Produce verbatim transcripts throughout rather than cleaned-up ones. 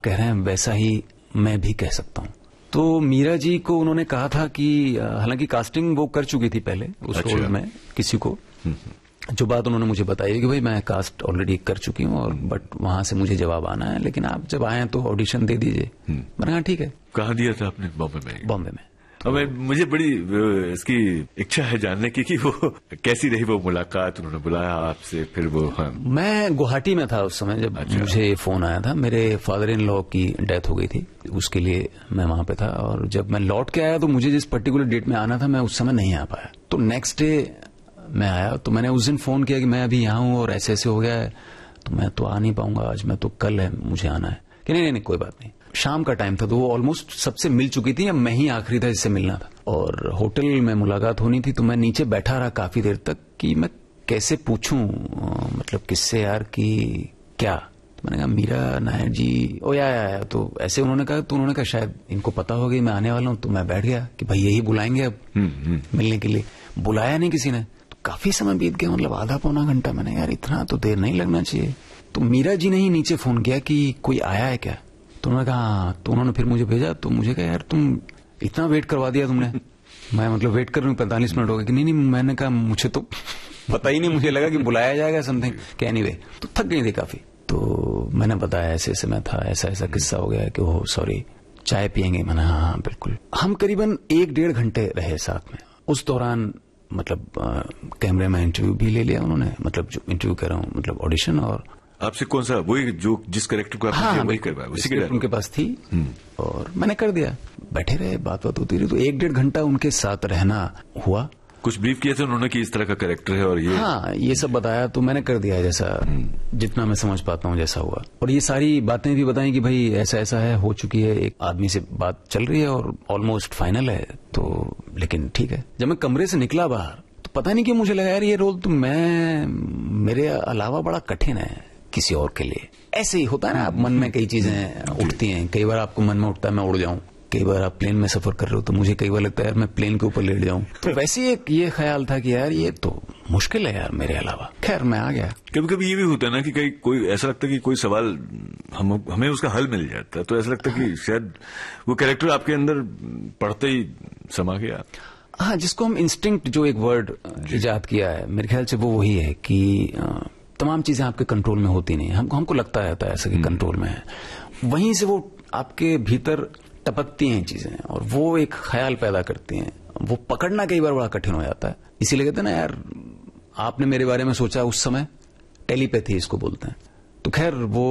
कह रहे हैं वैसा ही मैं भी कह सकता हूँ। तो मीरा जी को उन्होंने कहा था कि हालांकि कास्टिंग वो कर चुकी थी पहले उस अच्छा। रोल में किसी को, जो बात उन्होंने मुझे बताई कि भाई मैं कास्ट ऑलरेडी कर चुकी हूँ और बट वहां से मुझे जवाब आना है, लेकिन आप जब आए तो ऑडिशन दे दीजिए। मैंने कहा ठीक है। कहाँ दिया था आपने? बॉम्बे में? बॉम्बे में। अब मुझे बड़ी इसकी इच्छा है जानने की कि वो कैसी रही वो मुलाकात, उन्होंने बुलाया आपसे फिर वो? हाँ। मैं गुवाहाटी में था उस समय जब अच्छा। मुझे फोन आया था। मेरे फादर इन लॉ की डेथ हो गई थी, उसके लिए मैं वहां पे था और जब मैं लौट के आया तो मुझे जिस पर्टिकुलर डेट में आना था मैं उस समय नहीं आ पाया। तो नेक्स्ट डे मैं आया तो मैंने उस दिन फोन किया कि मैं अभी यहाँ हूँ और ऐसे ऐसे हो गया है तो मैं तो आ नहीं पाऊंगा आज, मैं तो कल है मुझे आना है। कि नहीं नहीं नहीं कोई बात नहीं। शाम का टाइम था तो वो ऑलमोस्ट सबसे मिल चुकी थी या मैं ही आखिरी था जिससे मिलना था और होटल में मुलाकात होनी थी। तो मैं नीचे बैठा रहा काफी देर तक कि मैं कैसे पूछूं, मतलब किससे यार कि क्या। तो मैंने कहा मीरा नायर जी ओ या, या, या तो ऐसे उन्होंने कहा। तो उन्होंने कहा शायद इनको पता होगी मैं आने वाला हूं। तो मैं बैठ गया कि भाई यही बुलाएंगे अब मिलने के लिए। बुलाया नहीं किसी ने। तो काफी समय बीत गया, मतलब आधा पौना घंटा। मैंने यार इतना तो देर नहीं लगना चाहिए। तो मीरा जी ने ही नीचे फोन किया कि कोई आया है क्या। तो उन्होंने कहा हाँ। तो उन्होंने फिर मुझे भेजा। तो मुझे कहा यार तुम इतना वेट करवा दिया तुमने। मैं मतलब वेट कर रही हूँ पैंतालीस मिनट हो गए कि नहीं नहीं। मैंने कहा मुझे तो पता ही नहीं, मुझे लगा कि बुलाया जाएगा समथिंग कि एनीवे। तो थक गई थी काफी। तो मैंने बताया ऐसे ऐसे मैं था, ऐसा ऐसा किस्सा हो गया कि ओह सॉरी चाय पियेंगे। मैंने हाँ हाँ बिल्कुल। हम करीबन एक डेढ़ घंटे रहे साथ में। उस दौरान मतलब कैमरे में इंटरव्यू भी ले लिया उन्होंने, मतलब जो इंटरव्यू कर रहा हूँ मतलब ऑडिशन। और आपसे कौन सा वही जो जिस कैरेक्टर को आपने हाँ, वही करवाया उसी के उनके पास थी और मैंने कर दिया। बैठे रहे, बात बात होती रही। तो एक डेढ़ घंटा उनके साथ रहना हुआ। कुछ ब्रीफ किया था उन्होंने कि इस तरह का कैरेक्टर है और ये हाँ ये सब बताया। तो मैंने कर दिया जैसा जितना मैं समझ पाता हूँ जैसा हुआ। और ये सारी बातें भी बताई कि भाई ऐसा ऐसा है, हो चुकी है, एक आदमी से बात चल रही है और ऑलमोस्ट फाइनल है। तो लेकिन ठीक है। जब मैं कमरे से निकला बाहर तो पता नहीं क्यों मुझे लगा यार ये रोल तो मैं मेरे अलावा बड़ा कठिन है किसी और के लिए। ऐसे ही होता है ना, आप मन में कई चीजें उठती हैं। कई बार आपको मन में उठता है मैं उड़ जाऊं, कई बार आप प्लेन में सफर कर रहे हो तो मुझे कई बार लगता है यार मैं प्लेन के ऊपर लेट जाऊं। तो वैसे एक ये ख्याल था कि यार ये तो मुश्किल है यार मेरे अलावा। खैर मैं आ गया। कभी कभी ये भी होता है ना कि कहीं कोई ऐसा लगता है कि कोई सवाल हम हमें उसका हल मिल जाता है तो ऐसा लगता है कि शायद वो कैरेक्टर आपके अंदर पढ़ते ही समा गया। हाँ, जिसको हम इंस्टिंक्ट जो एक वर्ड इजाद किया है मेरे ख्याल से वो वही है कि तमाम चीजें आपके कंट्रोल में होती नहीं। हमको हमको लगता रहता है ऐसा कि कंट्रोल में है, वहीं से वो आपके भीतर टपकती हैं चीजें और वो एक ख्याल पैदा करती हैं। वो पकड़ना कई बार बड़ा कठिन हो जाता है। इसीलिए कहते हैं ना यार आपने मेरे बारे में सोचा उस समय, टेलीपैथी इसको बोलते हैं। तो खैर वो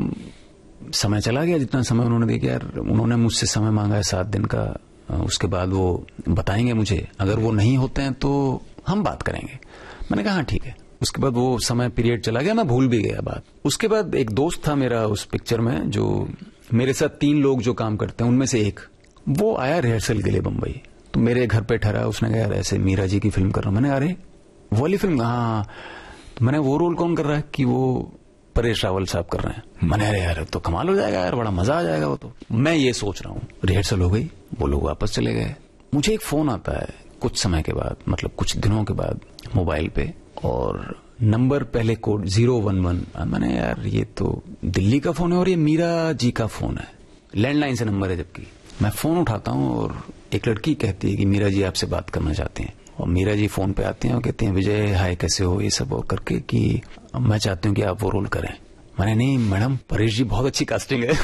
समय चला गया जितना समय उन्होंने दिया। यार उन्होंने मुझसे समय मांगा है सात दिन का, उसके बाद वो बताएंगे मुझे। अगर वो नहीं होते हैं तो हम बात करेंगे। मैंने कहा हाँ ठीक है। उसके बाद वो समय पीरियड चला गया, मैं भूल भी गया बात। उसके बाद एक दोस्त था मेरा उस पिक्चर में, जो मेरे साथ तीन लोग जो काम करते हैं उनमें से एक, वो आया रिहर्सल के लिए बम्बई। तो मेरे घर पे ठहरा। उसने कहा यार ऐसे मीरा जी की फिल्म कर रहा हूं। मैंने अरे वो वाली फिल्म? हाँ। तो मैंने वो रोल कौन कर रहा है कि वो परेश रावल साहब कर रहे हैं। मैंने अरे यार तो कमाल हो जाएगा यार, बड़ा मजा आ जाएगा वो तो। मैं ये सोच रहा हूँ। रिहर्सल हो गई, वो लोग वापस चले गए। मुझे एक फोन आता है कुछ समय के बाद, मतलब कुछ दिनों के बाद मोबाइल पे, और नंबर पहले कोड जीरो वन वन। मैंने यार ये तो दिल्ली का फोन है और ये मीरा जी का फोन है, लैंडलाइन से नंबर है। जबकि मैं फोन उठाता हूँ और एक लड़की कहती है कि मीरा जी आपसे बात करना चाहती हैं। और मीरा जी फोन पे आती हैं और कहती हैं विजय हाय कैसे हो, ये सब और करके कि मैं चाहती हूँ कि आप वो रोल करें। मैंने नहीं मैडम, परेश जी बहुत अच्छी कास्टिंग है।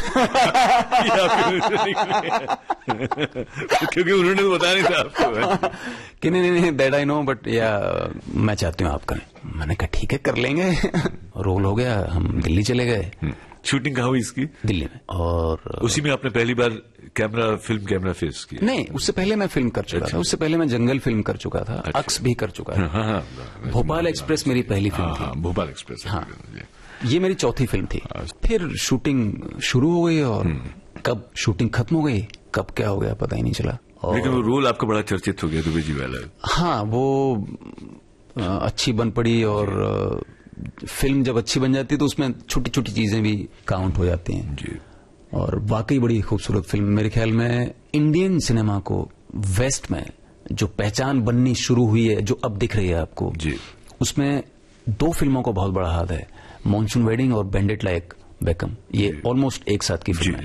क्योंकि उन्होंने तो बताया नहीं था आपको कि नहीं नहीं दैट आई नो बट या मैं चाहती हूँ आप करें। मैंने कहा ठीक है कर लेंगे। रोल हो गया, हम दिल्ली चले गए। शूटिंग कहाँ हुई इसकी? दिल्ली में। और उसी में आपने पहली बार कैमरा फिल्म कैमरा फेस किया? नहीं, उससे पहले मैं फिल्म कर चुका था। उससे पहले मैं जंगल फिल्म कर चुका था। अच्छा। अक्स भी कर चुका था। हाँ, हाँ, भोपाल एक्सप्रेस मेरी पहली फिल्म हाँ, थी। भोपाल एक्सप्रेस। हाँ, ये मेरी चौथी फिल्म थी। फिर शूटिंग शुरू हो गई और कब शूटिंग खत्म हो गई, कब क्या हो गया पता ही नहीं चला। लेकिन वो रोल आपका बड़ा चर्चित हो गया दुबे जी वाला। हाँ, वो अच्छी बन पड़ी और फिल्म जब अच्छी बन जाती है तो उसमें छोटी छोटी चीजें भी काउंट हो जाती हैं जी। और वाकई बड़ी खूबसूरत फिल्म। मेरे ख्याल में इंडियन सिनेमा को वेस्ट में जो पहचान बननी शुरू हुई है, जो अब दिख रही है आपको जी, उसमें दो फिल्मों का बहुत बड़ा हाथ है, मॉनसून वेडिंग और बेंडेट लाइक बेकम। ये ऑलमोस्ट एक साथ की फिल्म है।